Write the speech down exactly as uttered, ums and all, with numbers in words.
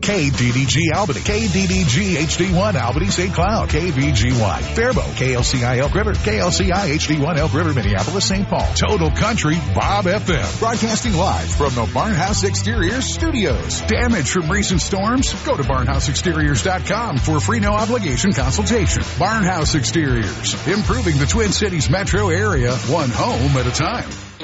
K D D G Albany, K D D G H D one Albany Saint Cloud, K V G Y Faribault, K L C I Elk River, K L C I H D one Elk River, Minneapolis, Saint Paul. Total Country Bob F M. Broadcasting live from the Barnhouse Exteriors studios. Damage from recent storms? Go to barnhouse exteriors dot com for a free no obligation consultation. Barnhouse Exteriors, improving the Twin Cities metro area one home at a time.